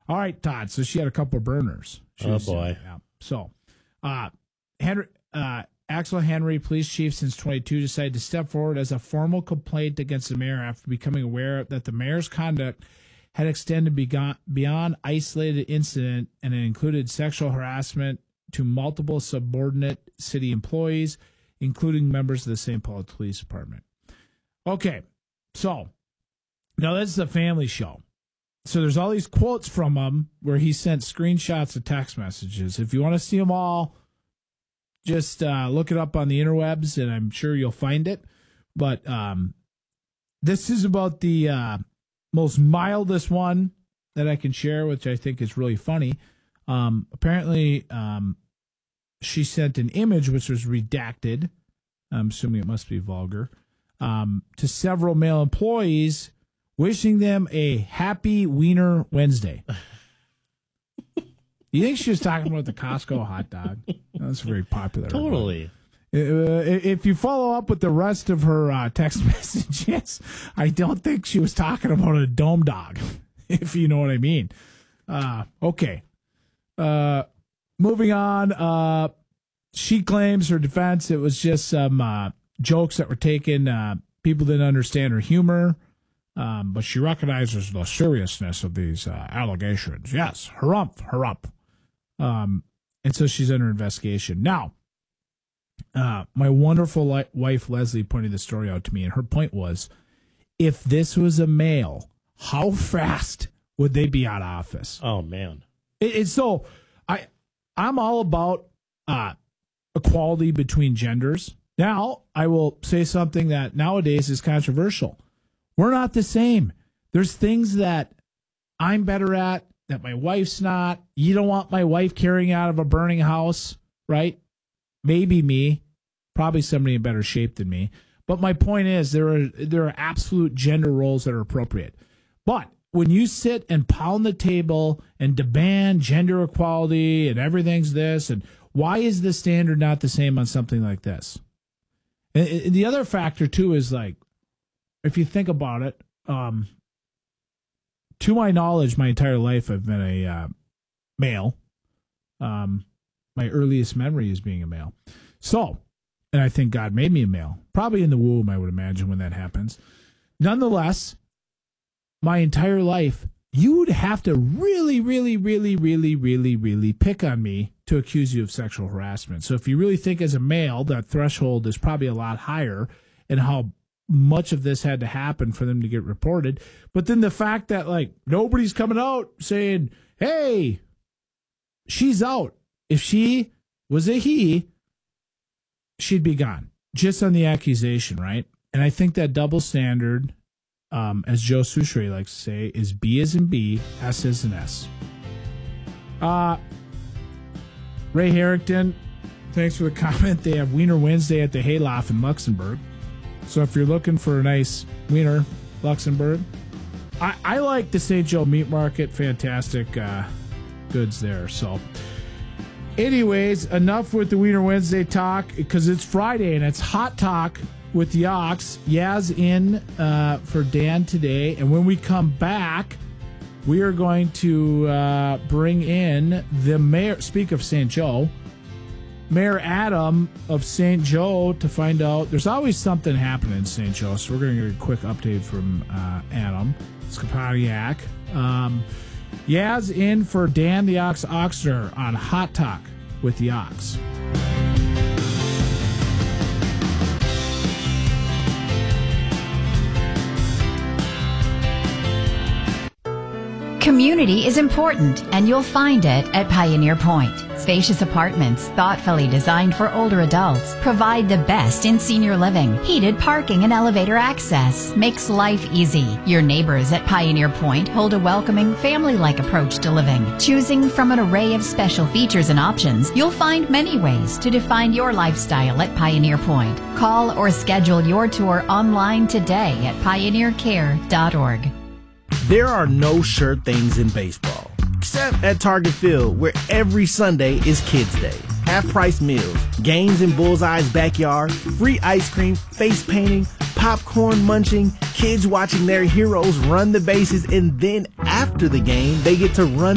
All right, Todd. So she had a couple of burners. Boy. Yeah. So, Axel Henry, police chief since 22, decided to step forward as a formal complaint against the mayor after becoming aware that the mayor's conduct had extended beyond isolated incident, and it included sexual harassment to multiple subordinate city employees, including members of the St. Paul Police Department. Okay, so now this is a family show. So there's all these quotes from him where he sent screenshots of text messages. If you want to see them all, just look it up on the interwebs, and I'm sure you'll find it. But this is about the most mildest one that I can share, which I think is really funny. Apparently, she sent an image which was redacted. I'm assuming it must be vulgar. To several male employees, wishing them a happy Wiener Wednesday. You think she was talking about the Costco hot dog? That's very popular. Totally. If you follow up with the rest of her text messages, I don't think she was talking about a dome dog, if you know what I mean. Okay. Moving on. She claims her defense, it was just some jokes that were taken. People didn't understand her humor. But she recognizes the seriousness of these allegations. Yes, harumph. And so she's under investigation. Now, my wonderful wife, Leslie, pointed the story out to me, and her point was, if this was a male, how fast would they be out of office? Oh, man. It's so, I'm all about equality between genders. Now, I will say something that nowadays is controversial. We're not the same. There's things that I'm better at that my wife's not. You don't want my wife carrying out of a burning house, right? Maybe me, probably somebody in better shape than me. But my point is there are absolute gender roles that are appropriate. But when you sit and pound the table and demand gender equality and everything's this, and why is the standard not the same on something like this? And the other factor, too, is like, if you think about it, to my knowledge, my entire life I've been a male. My earliest memory is being a male. So, and I think God made me a male. Probably in the womb, I would imagine, when that happens. Nonetheless, my entire life, you would have to really, really, really, really, really, really pick on me to accuse you of sexual harassment. So if you really think as a male, that threshold is probably a lot higher, and how much of this had to happen for them to get reported. But then the fact that, like, nobody's coming out saying, hey, she's out. If she was a he, she'd be gone. Just on the accusation, right? And I think that double standard, as Joe Souchere likes to say, is B as in B, S as in S. Ray Harrington, thanks for the comment. They have Wiener Wednesday at the Hayloft in Luxembourg. So if you're looking for a nice Wiener, Luxembourg, I like the St. Joe Meat Market. Fantastic goods there. So anyways, enough with the Wiener Wednesday talk, because it's Friday and it's Hot Talk with Yaks. Yaz in for Dan today. And when we come back, we are going to bring in the mayor, speak of St. Joe, Mayor Adam of St. Joe, to find out. There's always something happening in St. Joe, so we're going to get a quick update from Adam Skapaniak. Yaz in for Dan the Ox Oxner on Hot Talk with the Ox. Community is important, and you'll find it at Pioneer Point. Spacious apartments, thoughtfully designed for older adults, provide the best in senior living. Heated parking and elevator access makes life easy. Your neighbors at Pioneer Point hold a welcoming, family-like approach to living. Choosing from an array of special features and options, you'll find many ways to define your lifestyle at Pioneer Point. Call or schedule your tour online today at pioneercare.org. There are no sure things in baseball, except at Target Field, where every Sunday is Kids Day. Half-price meals, games in Bullseye's backyard, free ice cream, face painting, popcorn munching, kids watching their heroes run the bases, and then after the game, they get to run